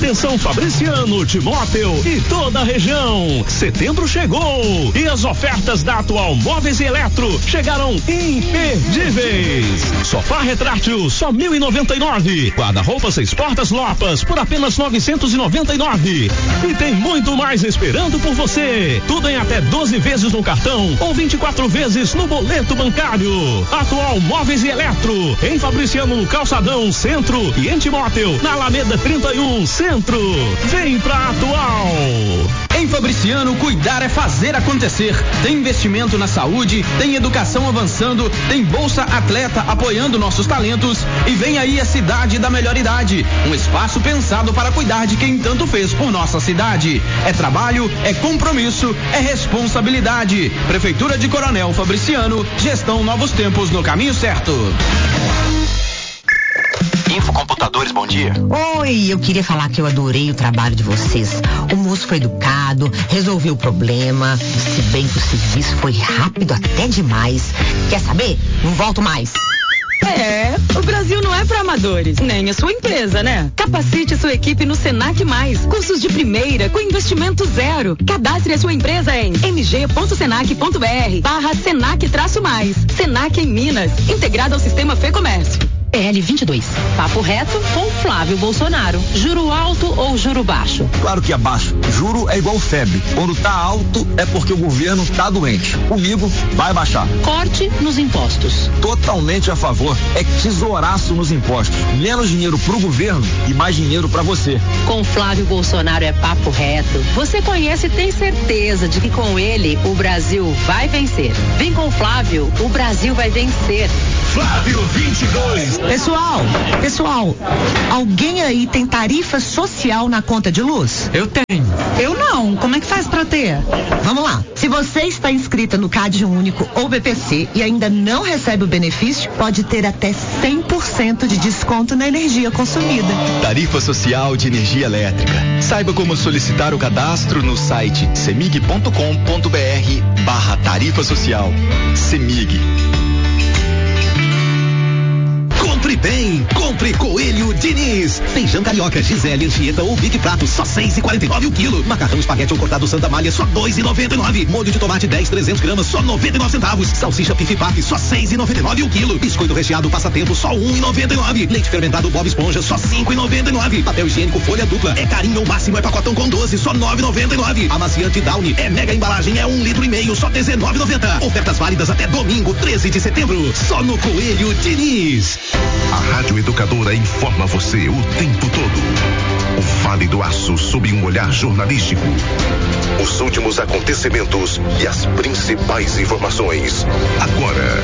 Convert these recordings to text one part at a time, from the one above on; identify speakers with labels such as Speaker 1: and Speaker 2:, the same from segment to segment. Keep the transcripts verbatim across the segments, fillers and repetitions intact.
Speaker 1: Atenção Fabriciano, Timóteo e toda a região. Setembro chegou e as ofertas da Atual Móveis e Eletro chegaram imperdíveis. Sofá retrátil só mil e noventa e nove. Guarda-roupa seis portas Lopas por apenas novecentos e noventa e nove. E tem muito mais esperando por você. Tudo em até doze vezes no cartão ou vinte e quatro vezes no boleto bancário. Atual Móveis e Eletro em Fabriciano, Calçadão, Centro e em Timóteo, na Alameda trinta e um, Centro. Vem pra Atual.
Speaker 2: Em Fabriciano, cuidar é fazer acontecer. Tem investimento na saúde, tem educação avançando, tem Bolsa Atleta apoiando nossos talentos e vem aí a Cidade da Melhor Idade, um espaço pensado para cuidar de quem tanto fez por nossa cidade. É trabalho, é compromisso, é responsabilidade. Prefeitura de Coronel Fabriciano, gestão Novos Tempos no caminho certo.
Speaker 3: Info Computadores, bom dia.
Speaker 4: Oi, eu queria falar que eu adorei o trabalho de vocês. O moço foi educado, resolveu o problema, se bem que o serviço foi rápido até demais. Quer saber? Não volto mais.
Speaker 5: É, o Brasil não é para amadores, nem a sua empresa, né? Capacite sua equipe no Senac Mais, cursos de primeira com investimento zero. Cadastre a sua empresa em mg.senac.br barra Senac traço mais. Senac em Minas, integrado ao sistema Fê Comércio.
Speaker 6: P L vinte e dois. Papo reto com Flávio Bolsonaro. Juro alto ou juro baixo?
Speaker 7: Claro que é baixo. Juro é igual febre. Quando tá alto é porque o governo tá doente. Comigo vai baixar.
Speaker 6: Corte nos impostos.
Speaker 7: Totalmente a favor. É tesouraço nos impostos. Menos dinheiro pro governo e mais dinheiro pra você.
Speaker 6: Com Flávio Bolsonaro é papo reto. Você conhece e tem certeza de que com ele o Brasil vai vencer. Vem com o Flávio, o Brasil vai vencer.
Speaker 1: Flávio vinte e dois.
Speaker 4: Pessoal, pessoal, alguém aí tem tarifa social na conta de luz?
Speaker 2: Eu tenho.
Speaker 4: Eu não. Como é que faz pra ter? Vamos lá. Se você está inscrita no Cade Único ou B P C e ainda não recebe o benefício, pode ter até cem por cento de desconto na energia consumida.
Speaker 8: Tarifa Social de Energia Elétrica. Saiba como solicitar o cadastro no site semig ponto com ponto br barra tarifa social. Semig.
Speaker 9: Compre bem, compre Coelho Diniz. Feijão carioca, Gisele, Anchieta ou Big Prato, só seis e quarenta e nove o quilo. Macarrão espaguete ou cortado Santa Malha, só dois e noventa e nove. Molho de tomate dez, trezentos gramas, só noventa e nove centavos. Salsicha Pif Paf, só seis e noventa e nove o quilo. Biscoito recheado Passatempo, só um e noventa e nove. Leite fermentado Bob Esponja, só cinco e noventa e nove. Papel higiênico Folha Dupla, é carinho ou máximo, é pacotão com doze, só nove e noventa e nove. Amaciante Downy, é mega embalagem, é um litro e meio, só dezenove e noventa. Ofertas válidas até domingo, treze de setembro, só no Coelho Diniz.
Speaker 10: A Rádio Educadora informa você o tempo todo. O Vale do Aço sob um olhar jornalístico. Os últimos acontecimentos e as principais informações. Agora,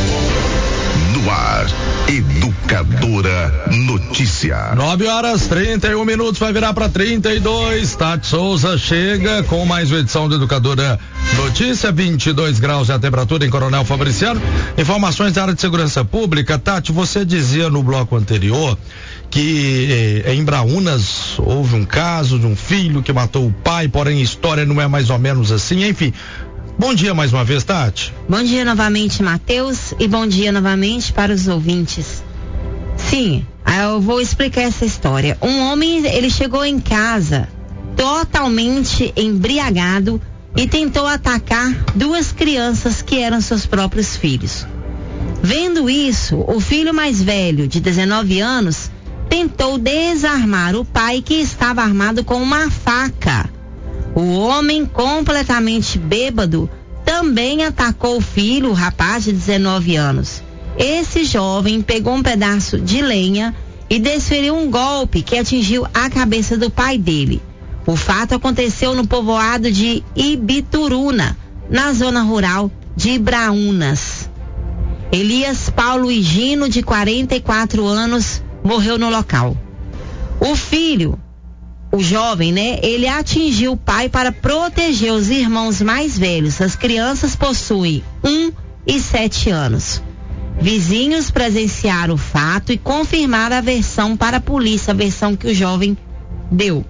Speaker 10: no ar, Educadora Notícia.
Speaker 11: nove horas trinta e um minutos, vai virar para trinta e dois. Tati Souza chega com mais uma edição do Educadora Notícia. vinte e dois graus é a temperatura em Coronel Fabriciano. Informações da área de segurança pública. Tati, você dizia no bloco anterior que eh, em Braúnas houve um caso de um filho que matou o pai, porém a história não é mais ou menos assim, enfim. Bom dia mais uma vez, Tati.
Speaker 12: Bom dia novamente, Matheus, e bom dia novamente para os ouvintes. Sim, eu vou explicar essa história. Um homem, ele chegou em casa totalmente embriagado e tentou atacar duas crianças que eram seus próprios filhos. Vendo isso, o filho mais velho, de dezenove anos, tentou desarmar o pai, que estava armado com uma faca. O homem, completamente bêbado, também atacou o filho, o rapaz de dezenove anos. Esse jovem pegou um pedaço de lenha e desferiu um golpe que atingiu a cabeça do pai dele. O fato aconteceu no povoado de Ibituruna, na zona rural de Braúnas. Elias Paulo Higino, de quarenta e quatro anos, morreu no local. O filho, o jovem, né, ele atingiu o pai para proteger os irmãos mais velhos. As crianças possuem um e sete anos. Vizinhos presenciaram o fato e confirmaram a versão para a polícia, a versão que o jovem deu.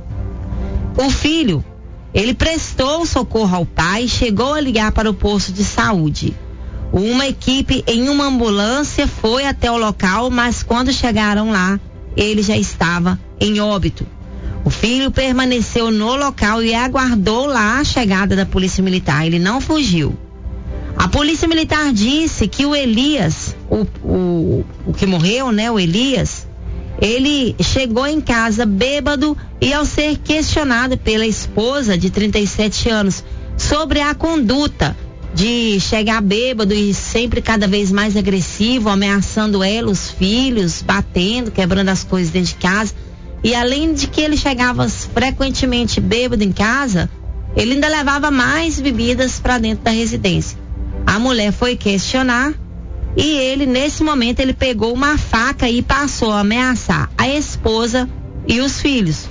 Speaker 12: O filho, ele prestou socorro ao pai e chegou a ligar para o posto de saúde. Uma equipe em uma ambulância foi até o local, mas quando chegaram lá, ele já estava em óbito. O filho permaneceu no local e aguardou lá a chegada da polícia militar. Ele não fugiu. A polícia militar disse que o Elias, o, o, o que morreu, né, o Elias, ele chegou em casa bêbado e, ao ser questionado pela esposa de trinta e sete anos sobre a conduta de chegar bêbado e sempre cada vez mais agressivo, ameaçando ela, os filhos, batendo, quebrando as coisas dentro de casa. E além de que ele chegava frequentemente bêbado em casa, ele ainda levava mais bebidas para dentro da residência. A mulher foi questionar e ele, nesse momento, ele pegou uma faca e passou a ameaçar a esposa e os filhos.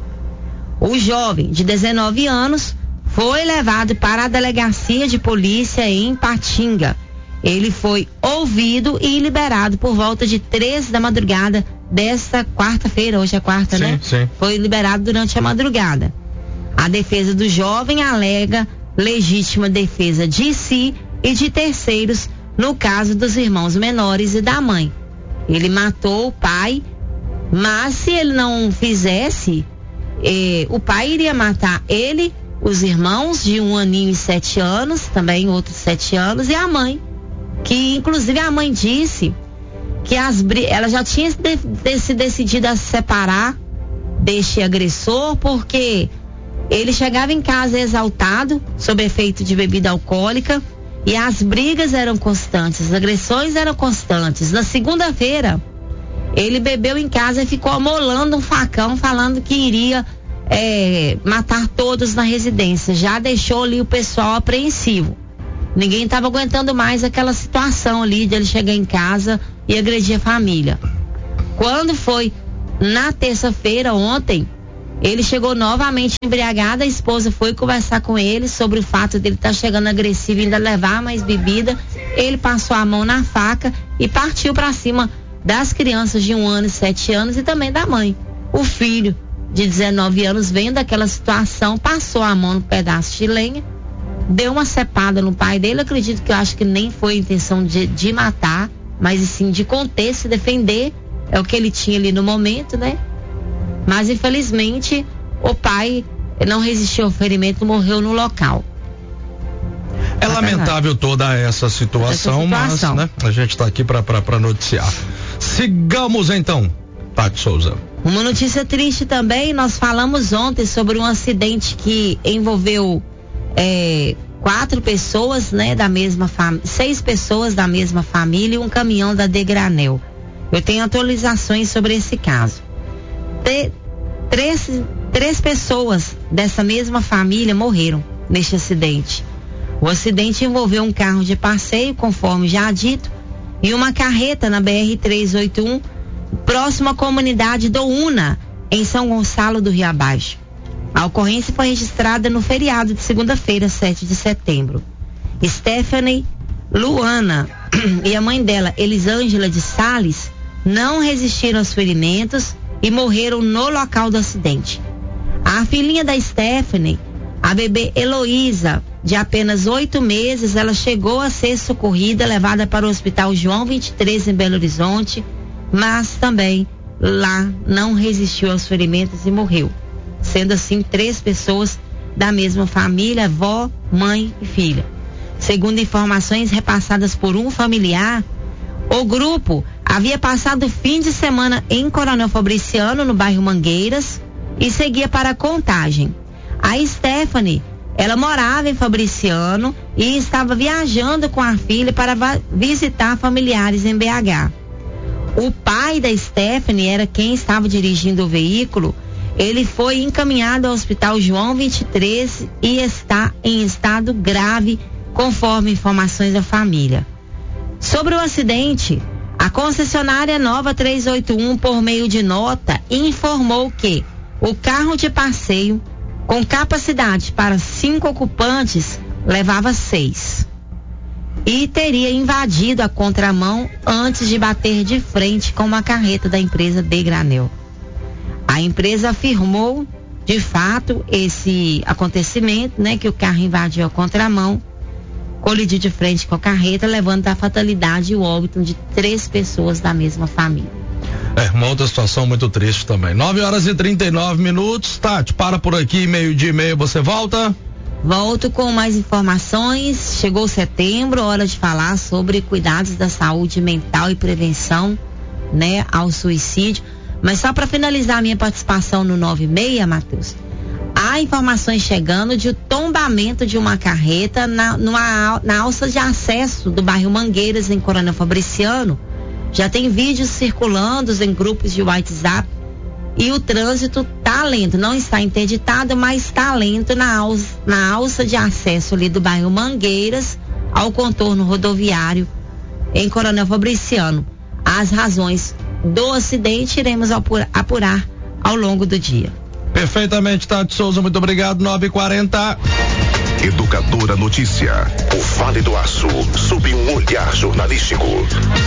Speaker 12: O jovem, de dezenove anos, foi levado para a delegacia de polícia em Patinga. Ele foi ouvido e liberado por volta de três da madrugada desta quarta-feira, hoje é quarta,
Speaker 11: sim,
Speaker 12: né?
Speaker 11: Sim.
Speaker 12: Foi liberado durante a madrugada. A defesa do jovem alega legítima defesa de si e de terceiros no caso dos irmãos menores e da mãe. Ele matou o pai, mas se ele não fizesse, eh, o pai iria matar ele, os irmãos de um aninho e sete anos, também outros sete anos, e a mãe, que inclusive a mãe disse que as, ela já tinha de, de, se decidido a se separar deste agressor, porque ele chegava em casa exaltado, sob efeito de bebida alcoólica, e as brigas eram constantes, as agressões eram constantes. Na segunda-feira, ele bebeu em casa e ficou amolando um facão, falando que iria é, matar todos na residência. Já deixou ali o pessoal apreensivo. Ninguém estava aguentando mais aquela situação ali de ele chegar em casa e agredir a família. Quando foi na terça-feira, ontem, ele chegou novamente embriagado, a esposa foi conversar com ele sobre o fato dele estar tá chegando agressivo e ainda levar mais bebida. Ele passou a mão na faca e partiu para cima das crianças de um ano e sete anos e também da mãe. O filho de dezenove anos, vendo aquela situação, passou a mão no pedaço de lenha, deu uma cepada no pai dele. Acredito que eu acho que nem foi a intenção de, de matar, mas sim de conter, se defender. É o que ele tinha ali no momento, né? Mas infelizmente o pai não resistiu ao ferimento, morreu no local.
Speaker 11: É lamentável toda essa situação,
Speaker 12: essa situação.
Speaker 11: mas né, a gente está aqui para noticiar. Sigamos então, Tati Souza.
Speaker 12: Uma notícia triste também, nós falamos ontem sobre um acidente que envolveu é, quatro pessoas, né, da mesma família, seis pessoas da mesma família e um caminhão da Degranel. Eu tenho atualizações sobre esse caso. De, três, três pessoas dessa mesma família morreram neste acidente. O acidente envolveu um carro de passeio, conforme já dito, e uma carreta na B R trezentos e oitenta e um, próximo à comunidade do Una, em São Gonçalo do Rio Abaixo. A ocorrência foi registrada no feriado de segunda-feira, sete de setembro. Stephanie Luana e a mãe dela, Elisângela de Sales, não resistiram aos ferimentos e morreram no local do acidente. A filhinha da Stephanie, a bebê Heloísa, de apenas oito meses, ela chegou a ser socorrida, levada para o Hospital João vinte e três em Belo Horizonte, mas também lá não resistiu aos ferimentos e morreu. Sendo assim, três pessoas da mesma família, avó, mãe e filha. Segundo informações repassadas por um familiar, o grupo havia passado o fim de semana em Coronel Fabriciano, no bairro Mangueiras, e seguia para Contagem. A Stephanie, ela morava em Fabriciano e estava viajando com a filha para visitar familiares em B H. O pai da Stephanie era quem estava dirigindo o veículo. Ele foi encaminhado ao Hospital João vinte e três e está em estado grave, conforme informações da família. Sobre o acidente, a concessionária Nova trezentos e oitenta e um, por meio de nota, informou que o carro de passeio, com capacidade para cinco ocupantes, levava seis. E teria invadido a contramão antes de bater de frente com uma carreta da empresa Degranel. A empresa afirmou, de fato, esse acontecimento, né, que o carro invadiu a contramão, colidiu de frente com a carreta, levando à fatalidade e o óbito de três pessoas da mesma família.
Speaker 11: É, uma outra situação muito triste também. nove horas e trinta e nove minutos. Tati, para por aqui, meio-dia e meio, você volta?
Speaker 12: Volto com mais informações. Chegou setembro, hora de falar sobre cuidados da saúde mental e prevenção, né, ao suicídio. Mas só para finalizar a minha participação no nove e meia, Matheus, há informações chegando de tombamento de uma carreta na, numa, na alça de acesso do bairro Mangueiras, em Coronel Fabriciano. Já tem vídeos circulando em grupos de WhatsApp e o trânsito tá lento, não está interditado, mas está lento na alça, na alça de acesso ali do bairro Mangueiras ao contorno rodoviário em Coronel Fabriciano. As razões do acidente iremos apurar, apurar ao longo do dia.
Speaker 11: Perfeitamente, Tati Souza, muito obrigado. nove e quarenta.
Speaker 10: Educadora Notícia, o Vale do Aço, sob um olhar jornalístico.